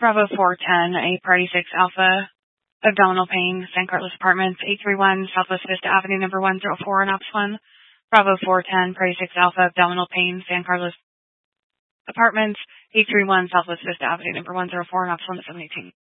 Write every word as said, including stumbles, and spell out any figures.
Bravo four ten, a Party six Alpha, abdominal pain, San Carlos Apartments, eight three one Southwest Vista Avenue, number one zero four in Ops one. Bravo four ten, Party six Alpha, abdominal pain, San Carlos Apartments, eight three one Southwest Vista Avenue, number one zero four in Ops one seven eighteen.